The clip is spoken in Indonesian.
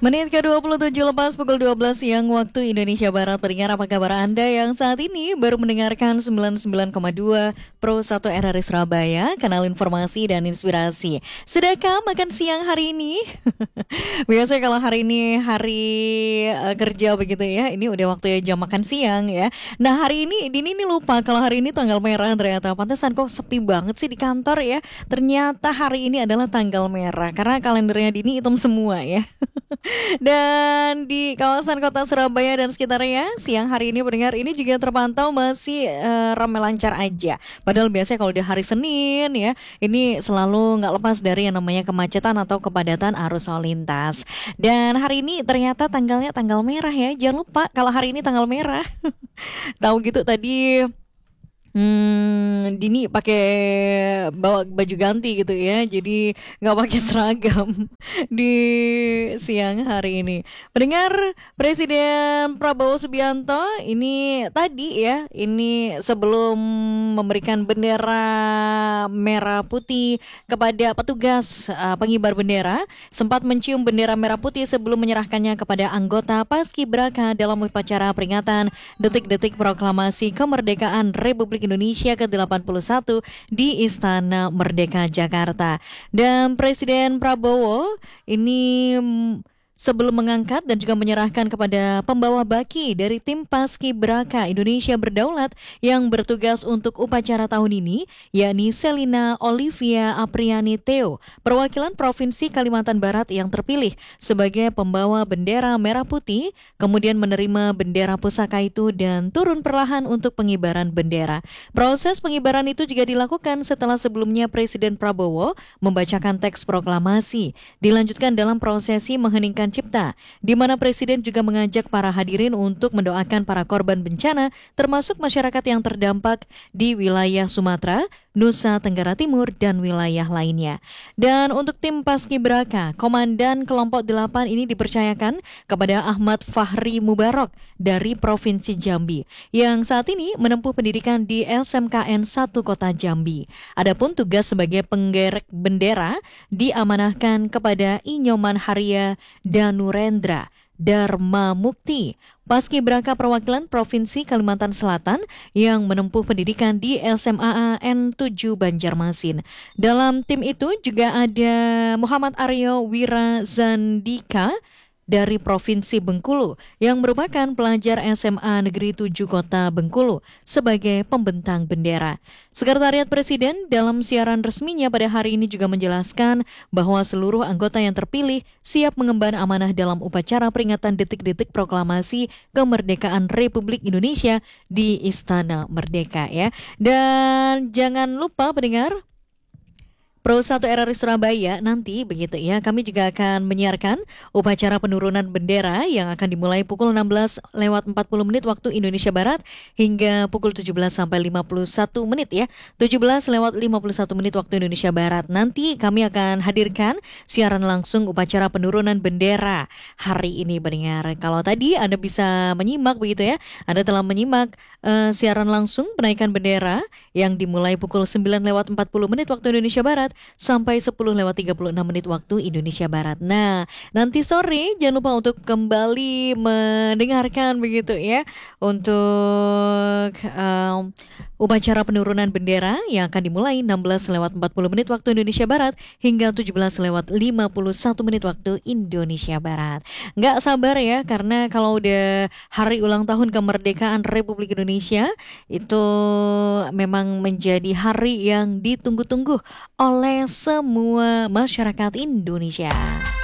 Menit ke-27 lepas pukul 12 siang waktu Indonesia Barat. Pendengar, apa kabar Anda yang saat ini baru mendengarkan 99,2 Pro 1 RRI Surabaya, kanal informasi dan inspirasi. Sudahkah makan siang hari ini? Biasanya kalau hari ini hari kerja begitu ya, ini udah waktunya jam makan siang ya. Nah hari ini Dini nih lupa kalau hari ini tanggal merah ternyata. Pantesan kok sepi banget sih di kantor ya. Ternyata hari ini adalah tanggal merah karena kalendernya Dini hitam semua ya. Dan di kawasan kota Surabaya dan sekitarnya siang hari ini pendengar ini juga terpantau masih ramai lancar aja. Padahal biasanya kalau di hari Senin ya ini selalu nggak lepas dari yang namanya kemacetan atau kepadatan arus lalu lintas. Dan hari ini ternyata tanggalnya tanggal merah ya. Jangan lupa kalau hari ini tanggal merah. Tahu gitu tadi. Dini pakai bawa baju ganti gitu ya, jadi nggak pakai seragam di siang hari ini. Pendengar, Presiden Prabowo Subianto ini tadi ya, ini sebelum memberikan bendera merah putih kepada petugas pengibar bendera, sempat mencium bendera merah putih sebelum menyerahkannya kepada anggota Paskibraka dalam upacara peringatan detik-detik proklamasi kemerdekaan Republik Indonesia ke-81 di Istana Merdeka Jakarta. Dan Presiden Prabowo ini sebelum mengangkat dan juga menyerahkan kepada pembawa baki dari tim Paskibraka Indonesia Berdaulat yang bertugas untuk upacara tahun ini, yakni Selina Olivia Apriani Theo, perwakilan Provinsi Kalimantan Barat yang terpilih sebagai pembawa bendera merah putih, kemudian menerima bendera pusaka itu dan turun perlahan untuk pengibaran bendera. Proses pengibaran itu juga dilakukan setelah sebelumnya Presiden Prabowo membacakan teks proklamasi. Dilanjutkan dalam prosesi mengheningkan cipta, di mana Presiden juga mengajak para hadirin untuk mendoakan para korban bencana, termasuk masyarakat yang terdampak di wilayah Sumatera, Nusa Tenggara Timur, dan wilayah lainnya. Dan untuk tim Paskibraka, Komandan Kelompok 8 ini dipercayakan kepada Ahmad Fahri Mubarok dari Provinsi Jambi, yang saat ini menempuh pendidikan di SMKN 1 Kota Jambi. Adapun tugas sebagai penggerek bendera diamanahkan kepada Inyoman Haria Danurendra Dharma Mukti, Paskibraka perwakilan Provinsi Kalimantan Selatan yang menempuh pendidikan di SMA N7 Banjarmasin. Dalam tim itu juga ada Muhammad Aryo Wirazandika dari Provinsi Bengkulu yang merupakan pelajar SMA Negeri 7 Kota Bengkulu sebagai pembentang bendera. Sekretariat Presiden dalam siaran resminya pada hari ini juga menjelaskan bahwa seluruh anggota yang terpilih siap mengemban amanah dalam upacara peringatan detik-detik proklamasi kemerdekaan Republik Indonesia di Istana Merdeka ya. Dan jangan lupa pendengar, Pro 1 RRI Surabaya nanti begitu ya, kami juga akan menyiarkan upacara penurunan bendera yang akan dimulai pukul 16:40 waktu Indonesia Barat hingga pukul 17:51 ya. 17:51 waktu Indonesia Barat. Nanti kami akan hadirkan siaran langsung upacara penurunan bendera hari ini pendengar. Kalau tadi Anda bisa menyimak begitu ya, Anda telah menyimak siaran langsung penaikan bendera yang dimulai pukul 9:40 waktu Indonesia Barat sampai 10:36 waktu Indonesia Barat. Nah, nanti sore jangan lupa untuk kembali mendengarkan begitu ya untuk upacara penurunan bendera yang akan dimulai 16:40 waktu Indonesia Barat hingga 17:51 waktu Indonesia Barat. Nggak sabar ya, karena kalau udah hari ulang tahun kemerdekaan Republik Indonesia itu memang menjadi hari yang ditunggu-tunggu oleh semua masyarakat Indonesia.